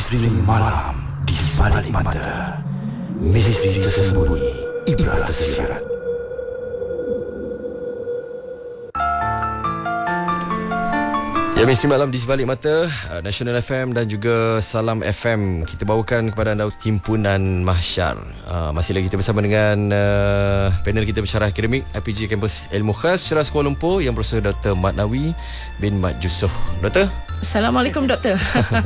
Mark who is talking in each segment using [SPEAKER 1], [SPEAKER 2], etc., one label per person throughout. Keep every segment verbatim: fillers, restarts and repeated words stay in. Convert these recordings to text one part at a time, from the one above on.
[SPEAKER 1] Misteri malam di sebalik mata. Misteri tersembunyi, ibrah tersirat.
[SPEAKER 2] Ya, Misteri Malam di Sebalik Mata, National F M dan juga Salam F M. Kita bawakan kepada anda Himpunan Mahsyar. uh, Masih lagi kita bersama dengan uh, panel kita bersyarah akademik I P G Kampus Ilmu Khas Ceras Kuala Lumpur yang berusaha Doktor Mat Nawi bin Mat Yusof. Doktor,
[SPEAKER 3] Assalamualaikum Doktor.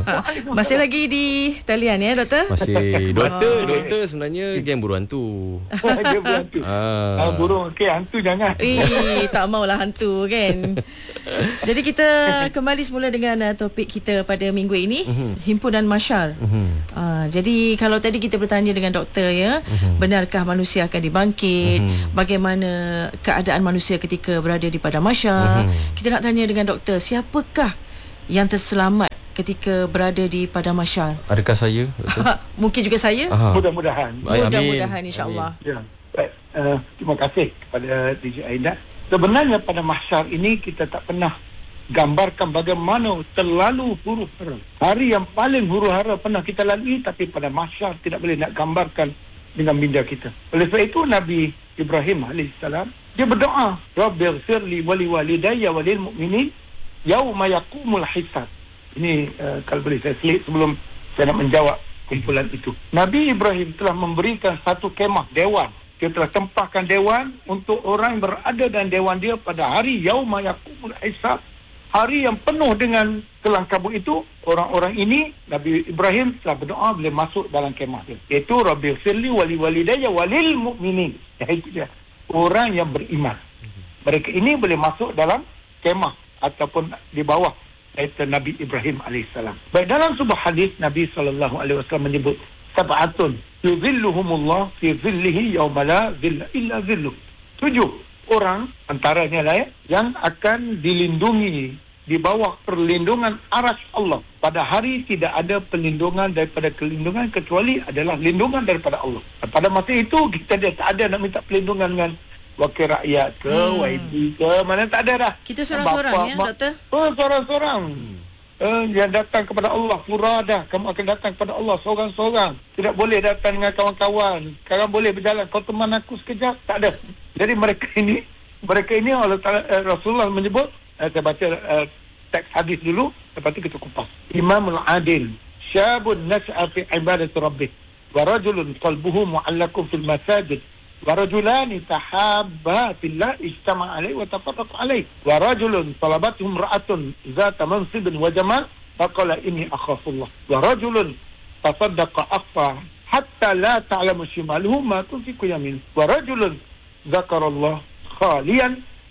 [SPEAKER 3] Masih lagi di talian ya Doktor?
[SPEAKER 2] masih Doktor, Doktor sebenarnya geng buru hantu.
[SPEAKER 4] Dia berhantu.
[SPEAKER 2] Ah.
[SPEAKER 4] Ah, burung. Okey, hantu jangan.
[SPEAKER 3] Eh, tak maulah hantu kan. Jadi kita kembali semula dengan uh, topik kita pada minggu ini, uh-huh. Himpunan Mahsyar. Uh-huh. Uh, jadi kalau tadi kita bertanya dengan doktor ya, uh-huh. benarkah manusia akan dibangkit? Uh-huh. Bagaimana keadaan manusia ketika berada di padang mahsyar? Uh-huh. Kita nak tanya dengan doktor, siapakah yang terselamat ketika berada di padang mahsyar?
[SPEAKER 2] Adakah saya, Doktor?
[SPEAKER 3] Mungkin juga saya.
[SPEAKER 2] Aha.
[SPEAKER 4] Mudah-mudahan.
[SPEAKER 2] Baik,
[SPEAKER 3] Mudah-mudahan
[SPEAKER 2] amin.
[SPEAKER 3] insya-Allah.
[SPEAKER 4] Ya. Baik. Uh, terima kasih kepada D J Aida. Sebenarnya pada mahsyar ini kita tak pernah gambarkan bagaimana terlalu huru-hara. Hari yang paling huru-hara pernah kita lalui, tapi pada mahsyar tidak boleh nak gambarkan dengan minda kita. Oleh sebab itu Nabi Ibrahim alaihissalam dia berdoa, Rabbighfirli wa liwalidayya wa lil mu'minin yauma yaqumul hisab. Ini uh, kalau boleh saya selit sebelum saya nak menjawab kumpulan itu. Nabi Ibrahim telah memberikan satu kemah dewan. Dia telah tempahkan dewan untuk orang yang berada dalam dewan dia pada hari yauma yaqumul hisab. Hari yang penuh dengan kelang kabut itu, orang-orang ini Nabi Ibrahim telah berdoa bila masuk dalam kemah dia, iaitu Rabbighfirli wa liwalidayya wa lil mu'minin. Itu dia, orang yang beriman. Mereka ini boleh masuk dalam kemah ataupun di bawah iaitu Nabi Ibrahim alaihissalam. Baik, dalam sebuah hadis Nabi sallallahu alaihi wasallam menyebut sab'atun yuzilluhumullah fi zillihi yauma la zilla illa zilluh. Tujuh orang antaranya lah ya, yang akan dilindungi di bawah perlindungan arasy Allah. Pada hari tidak ada perlindungan daripada kelindungan kecuali adalah lindungan daripada Allah. Pada masa itu kita dia tak ada nak minta perlindungan dengan wakil rakyat ke, hmm. Y B ke, mana tak ada dah.
[SPEAKER 3] Kita seorang-seorang ya,
[SPEAKER 4] mak-
[SPEAKER 3] Doktor?
[SPEAKER 4] Oh, seorang-seorang. Hmm. Eh, yang datang kepada Allah, pura dah. Kamu akan datang kepada Allah seorang-seorang. Tidak boleh datang dengan kawan-kawan. Sekarang boleh berjalan, kau teman aku sekejap. Tak ada. Jadi mereka ini, mereka ini Allah Ta'ala, eh, Rasulullah menyebut, eh, saya baca eh, teks hadis dulu, lepas itu kita kupas. Imamul adil, syabun nas'a fi ibadati rabbih, wa rajulun qalbuhu mu'allakun fil masajid, ورجلان تحابا في الله اجتمع عليه وتفرق عليه ورجل طلبته امرأة ذات منصب وجمال فقال إني أخاف الله ورجل تصدق أخفى حتى لا تعلم شماله ما تنفق يمينه ورجل ذكر الله خاليا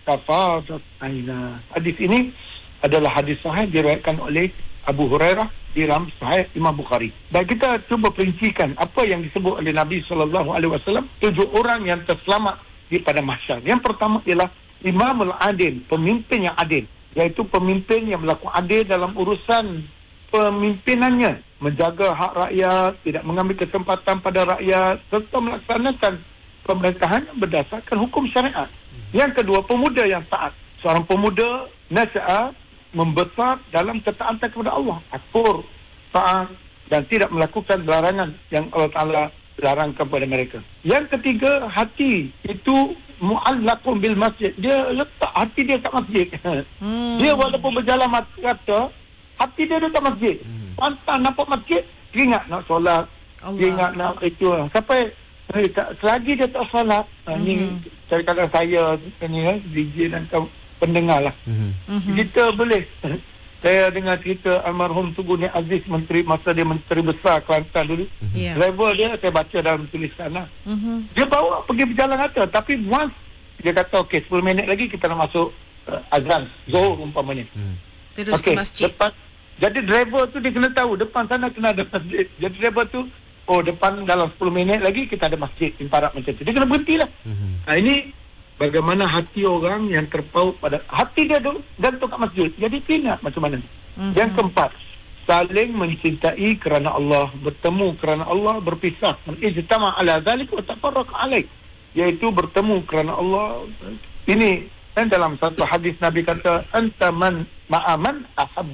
[SPEAKER 4] ففاضت عيناه. Hadis ini adalah hadis sahih diriwayatkan oleh Abu Hurairah di dalam Sahih Imam Bukhari. Dan kita cuba perincikan apa yang disebut oleh Nabi sallallahu alaihi wasallam, tujuh orang yang terselamat di pada mahsyar. Yang pertama ialah Imamul Adil, pemimpin yang adil, iaitu pemimpin yang berlaku adil dalam urusan pemimpinannya, menjaga hak rakyat, tidak mengambil kesempatan pada rakyat serta melaksanakan pemerintahan berdasarkan hukum syariat. Yang kedua, pemuda yang taat. Seorang pemuda nasya'a membesar dalam ketaatan kepada Allah, akur, taat dan tidak melakukan larangan yang Allah Ta'ala larangkan kepada mereka. Yang ketiga, hati itu mu'allaqun bil masjid. Dia letak hati dia kat masjid. Hmm. Dia walaupun berjalan mati kata, hati dia dekat masjid. Hmm. Pantang nampak masjid, dia ingat nak solat, Allah. Dia ingat nak itu. Sampai eh, tak, selagi dia tak solat, hmm. ni kadang-kadang saya ni D J dan kawan pendengar lah. Mm-hmm. Kita boleh. Saya dengar cerita almarhum Tugu Ni Aziz, menteri masa dia menteri besar Kelantan dulu. Mm-hmm. Yeah. Level dia saya baca dalam tulisan lah. Mm-hmm. Dia bawa pergi berjalan kata, tapi once dia kata okey sepuluh minit lagi kita nak masuk uh, azan Zuhur umpamanya. Mm.
[SPEAKER 3] Terus
[SPEAKER 4] okay,
[SPEAKER 3] ke masjid.
[SPEAKER 4] Depan, jadi driver tu dia kena tahu depan sana kena ada masjid. Jadi driver tu oh depan dalam sepuluh minit lagi kita ada masjid imparat macam tu. Dia kena berhentilah. Mm-hmm. Nah ini bagaimana hati orang yang terpaut pada hati dia tu gantung kat masjid. Jadi ingat macam mana. Mm-hmm. Yang keempat, saling mencintai kerana Allah, bertemu kerana Allah, berpisah. Ijtama ala zalik wa tafarraq alaih. Iaitu bertemu kerana Allah. Ini kan dalam satu hadis Nabi kata anta man ma'aman ahabba.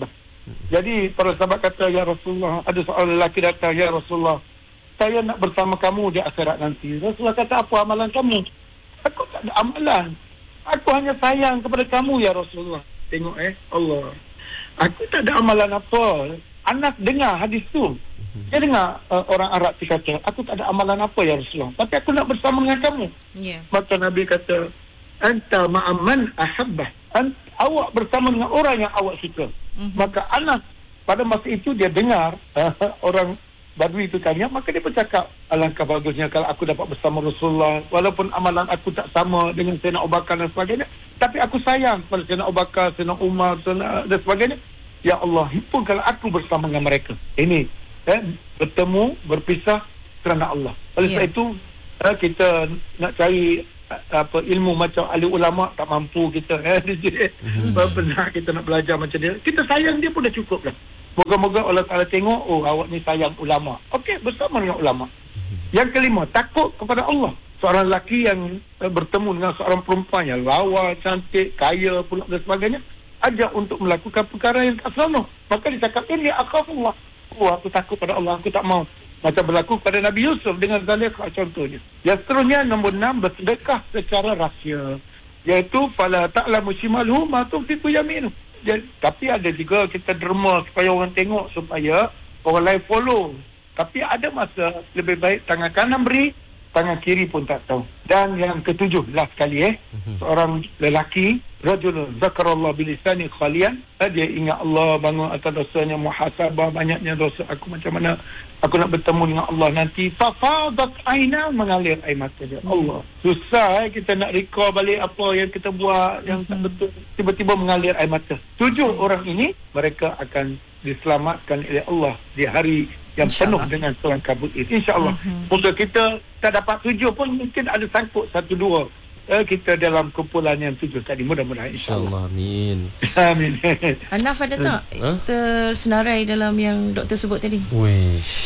[SPEAKER 4] Jadi para sahabat kata, ya Rasulullah, ada seorang lelaki datang, ya Rasulullah, saya nak bersama kamu di akhirat nanti. Rasulullah kata, apa amalan kamu? Aku tak ada amalan. Aku hanya sayang kepada kamu, ya Rasulullah. Tengok eh, Allah. Aku tak ada amalan apa. Anas dengar hadis tu. Dia dengar uh, orang Arab tu kata, aku tak ada amalan apa, ya Rasulullah, tapi aku nak bersama dengan kamu.
[SPEAKER 3] Yeah.
[SPEAKER 4] Maka Nabi kata, anta ma'aman ahabbah. Ant, awak bersama dengan orang yang awak suka. Mm-hmm. Maka Anas pada masa itu dia dengar uh, orang Badui itu tanya, maka dia bercakap, alangkah bagusnya kalau aku dapat bersama Rasulullah, walaupun amalan aku tak sama dengan Sayyidina Abu Bakar dan sebagainya, tapi aku sayang pada Sayyidina Abu Bakar, Sayyidina Umar Sayyidina, dan sebagainya. Ya Allah, himpunkanlah aku bersama dengan mereka. Ini eh, bertemu, berpisah kerana Allah. Oleh sebab
[SPEAKER 3] yeah.
[SPEAKER 4] itu eh, kita nak cari apa ilmu macam ahli ulama tak mampu kita eh mm-hmm. pernah kita nak belajar macam dia, kita sayang dia pun dah cukup dah. Moga-moga Allah Ta'ala tengok, oh awak ni sayang ulama, okey, bersama dengan ulama. Mm-hmm. Yang kelima, takut kepada Allah. Seorang lelaki yang uh, bertemu dengan seorang perempuan yang lawa, cantik, kaya pula dan sebagainya, ajak untuk melakukan perkara yang tak senonoh. Maka dia cakap, ini akhafullah, oh aku takut pada Allah, aku tak mau. Macam berlaku pada Nabi Yusuf dengan Zulaikha contohnya. Yang seterusnya, nombor enam, bersedekah secara rahsia. Iaitu, fala ta'lamu shimaluhu ma tunfiqu yaminuhu. Tapi ada juga kita derma supaya orang tengok, supaya orang lain follow. Tapi ada masa lebih baik tangan kanan beri, tangan kiri pun tak tahu. Dan yang ketujuh, last sekali eh, seorang lelaki, rajulun zakarallah bilisani khalian, dia ingat Allah, bangun atas dosanya, muhasabah, banyaknya dosa aku, macam mana aku nak bertemu dengan Allah nanti. Fafadat aina, mengalir air mata dia. Allah, susah eh kita nak recall balik apa yang kita buat yang tak betul, tiba-tiba mengalir air mata. Tujuh orang ini, mereka akan diselamatkan oleh Allah di hari yang penuh dengan Tuhan kabut ini, insya-Allah. Moga uh-huh. kita tak dapat tujuh pun mungkin ada sangkut satu dua eh, kita dalam kumpulan yang tujuh tadi, mudah-mudahan insya-Allah.
[SPEAKER 2] Amin.
[SPEAKER 4] Amin.
[SPEAKER 3] Anaf ada tak huh? tersenarai dalam yang doktor sebut tadi?
[SPEAKER 2] Wish.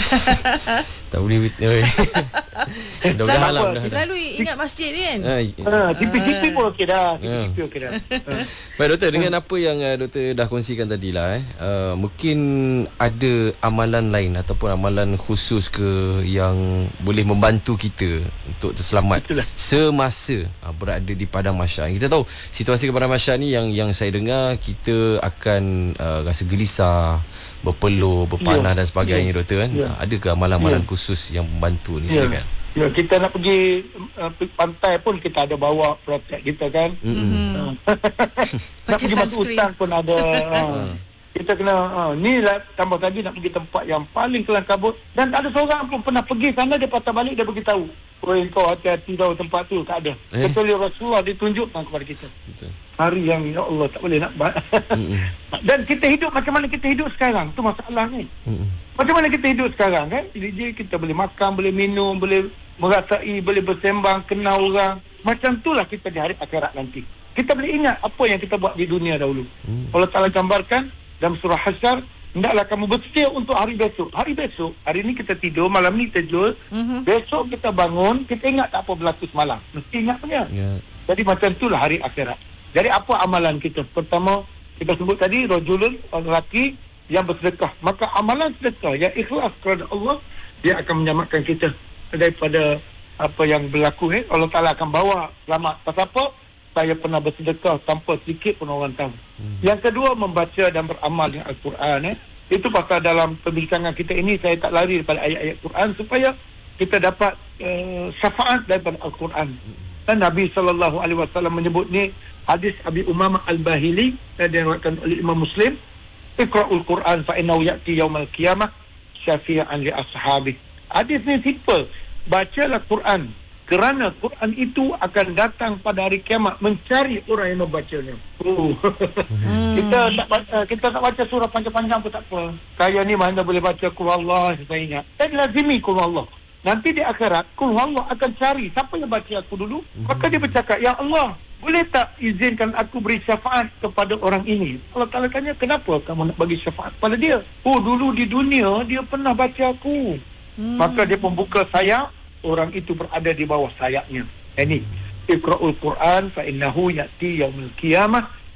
[SPEAKER 2] Tak boleh. Dah halam dah.
[SPEAKER 3] Selalu ingat masjid kan?
[SPEAKER 4] Ha, T P T P pun okey dah. T P T P okey dah.
[SPEAKER 2] Baik doktor, dengan apa yang uh, doktor dah kongsikan tadi lah eh, uh, mungkin ada amalan lain ataupun amalan khusus ke yang boleh membantu kita untuk terselamat Itulah. semasa uh, berada di padang mahsyar. Kita tahu situasi padang mahsyar ni yang yang saya dengar, kita akan uh, rasa gelisah, berpeluh, berpanah ya, dan sebagainya ya, doktor kan. Ya. Adakah amalan-amalan ya. khusus yang membantu ni,
[SPEAKER 4] ya.
[SPEAKER 2] silakan.
[SPEAKER 4] Ya, kita nak pergi uh, pantai pun kita ada bawa protect kita kan. Mm-hmm. Uh. Nak pergi batu hutan pun ada. uh. Kita kena uh, ni lah, tambah lagi nak pergi tempat yang paling kelam kabut dan tak ada seorang pun pernah pergi sana, dia patah balik dia beritahu, oh kau hati-hati tahu tempat tu, tak ada. Eh. Kecuali Rasulullah ditunjukkan kepada kita. Betul. Hari yang ya Allah tak boleh nak dan kita hidup macam mana kita hidup sekarang, tu masalah ni. Mm-mm. Macam mana kita hidup sekarang kan? Jadi kita boleh makan, boleh minum, boleh merasai, boleh bersembang, kenal orang. Macam itulah kita di hari akhirat nanti. Kita boleh ingat apa yang kita buat di dunia dahulu. Mm. Allah Ta'ala gambarkan dalam surah Hasyr, hendaklah kamu bersedia untuk hari besok. Hari besok, hari ni kita tidur, malam ni tidur. Mm-hmm. Besok kita bangun, kita ingat tak apa berlaku semalam. Mesti ingat punya. Yeah. Jadi macam itulah hari akhirat. Jadi apa amalan kita? Pertama, kita sebut tadi, rajulun, lelaki yang bersedekah. Maka amalan sedekah yang ikhlas kepada Allah, dia akan menyelamatkan kita daripada apa yang berlaku. Eh? Allah Ta'ala akan bawa selamat. Pasal apa? Saya pernah bersedekah tanpa sedikit pun orang tahu. Hmm. Yang kedua, membaca dan beramal dengan Al-Quran. Eh? Itu pasal dalam perbincangan kita ini, saya tak lari daripada ayat-ayat Quran supaya kita dapat uh, syafaat daripada Al-Quran. Hmm. Dan Nabi sallallahu alaihi wasallam menyebut ni, hadis Abi Umamah Al-Bahili yang diriwayatkan oleh Imam Muslim, Iqra'ul Quran fa innahu ya'ti yaumal qiyamah syafi'an li ashabi. Hadis ni simple, bacalah Quran kerana Quran itu akan datang pada hari kiamat mencari orang yang membacanya. Oh. Hmm. kita tak baca, kita tak baca surah panjang-panjang pun tak apa. Saya ni mana boleh baca Qul Allah, saya ingat. Dan lazimi Qul Allah. Nanti di akhirat, Qul Allah akan cari siapa yang baca aku dulu. Maka dia bercakap, ya Allah, boleh tak izinkan aku beri syafaat kepada orang ini? Allah Ta'ala tanya, kenapa kamu nak bagi syafaat pada dia? Oh, dulu di dunia dia pernah baca aku. Hmm. Maka dia pun buka sayap, orang itu berada di bawah sayapnya. Ini Iqra'ul Quran fa innahu ya'ti yaumil qiyamah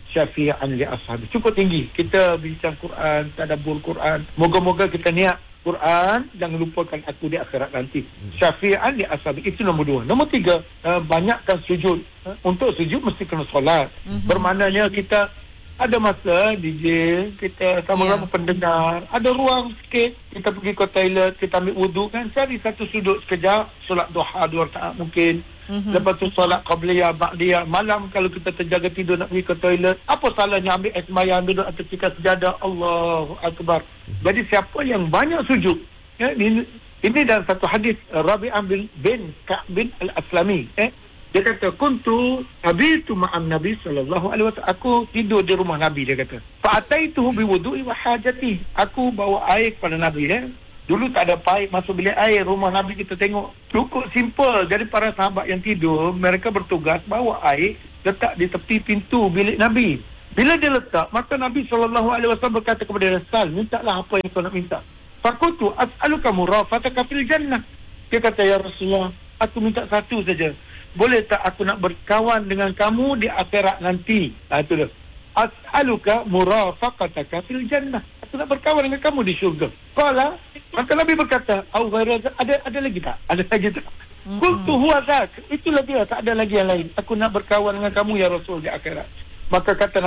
[SPEAKER 4] syafi'an li ashabi. Cukup tinggi. Kita bincang Quran, tadabbur Quran. Moga-moga kita niat Quran, jangan lupakan aku di akhirat nanti. Syafi'an li ashabi. Itu nombor dua. Nombor tiga, uh, banyakkan sujud. Uh, untuk sujud mesti kena solat. Mm-hmm. Bermaknanya kita ada masa D J, kita sama-sama yeah. pendengar, ada ruang sikit, kita pergi ke toilet, kita ambil wuduk kan, cari satu sudut sekejap, solat duha dua rakaat mungkin. Mm-hmm. Lepas tu solat qabliyah, ba'diyah. Malam kalau kita terjaga tidur nak pergi ke toilet, apa salahnya ambil air sembahyang, duduk atas tikar sejadah, Allahu Akbar. Mm-hmm. Jadi siapa yang banyak sujud, ya, ini, ini dalam satu hadis Rabi'ah bin, bin Ka'b bin Al-Aslami, eh, dia kata, kuntu habitu ma'am Nabi sallallahu alaihi wasallam. Aku tidur di rumah Nabi, dia kata. Fa'ataituhu biwudu'i wa hajati. Aku bawa air kepada Nabi, ya. Dulu tak ada paip masuk bilik air. Rumah Nabi kita tengok cukup simple. Jadi para sahabat yang tidur, mereka bertugas bawa air, letak di tepi pintu bilik Nabi. Bila dia letak, maka Nabi sallallahu alaihi wasallam berkata kepada Rasul, mintalah apa yang kau nak minta. Fakultu as'aluka murafataka fil jannah. Dia kata, ya Rasulullah, aku minta satu saja. Boleh tak aku nak berkawan dengan kamu di akhirat nanti? Ha, itu dah. As'aluka murafaqataka fil jannah. Aku nak berkawan dengan kamu di syurga. Qala, maka Nabi berkata, au ghaira, ada ada lagi tak? Ada lagi tak? Qultu huwa zak. Itulah dia, tak ada lagi yang lain. Aku nak berkawan dengan kamu ya Rasul di akhirat. Maka kata